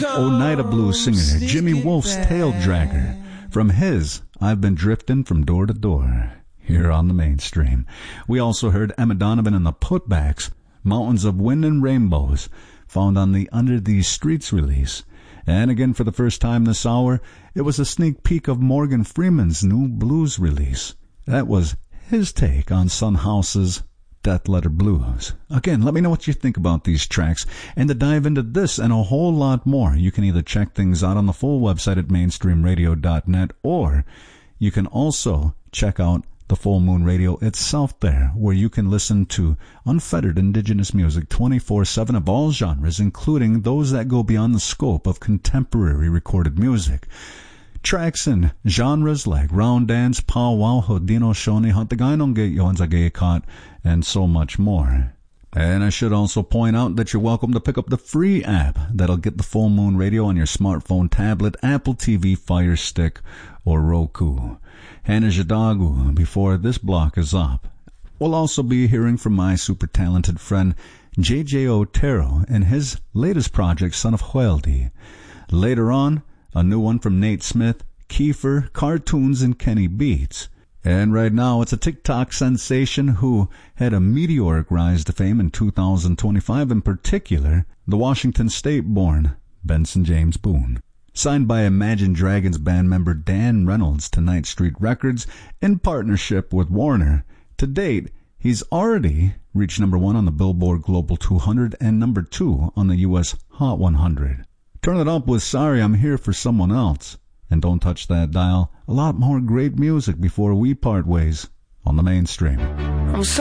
Oneida Blues singer Jimmy Wolf's Tail Dragger from his I've Been Driftin' From Door to Door here on the Mainstream. We also heard Emma Donovan and the Putbacks, Mountains of Wind and Rainbows, found on the Under These Streets release. And again, for the first time this hour, it was a sneak peek of Morgan Freeman's new blues release. That was his take on Son House's Death Letter Blues. Again, let me know what you think about these tracks. And to dive into this and a whole lot more, you can either check things out on the full website at mainstreamradio.net, or you can also check out the Full Moon Radio itself there, where you can listen to unfettered indigenous music 24/7 of all genres, including those that go beyond the scope of contemporary recorded music. Tracks in genres like round dance, powwow, hodino, shoni, hatagainonge, yoanzagekot, and so much more. And I should also point out that you're welcome to pick up the free app that'll get the Full Moon Radio on your smartphone, tablet, Apple TV, Fire Stick, or Roku. Hanajadagu before this block is up. We'll also be hearing from my super talented friend J.J. Otero and his latest project, Son of Hueldi. Later on, a new one from Nate Smith, Kiefer, Cartoons, and Kenny Beats. And right now, it's a TikTok sensation who had a meteoric rise to fame in 2025, in particular, the Washington State-born Benson James Boone. Signed by Imagine Dragons band member Dan Reynolds to Ninth Street Records in partnership with Warner. To date, he's already reached number 1 on the Billboard Global 200 and number 2 on the U.S. Hot 100. Turn it up with Sorry I'm Here for Someone Else. And don't touch that dial. A lot more great music before we part ways on the Mainstream.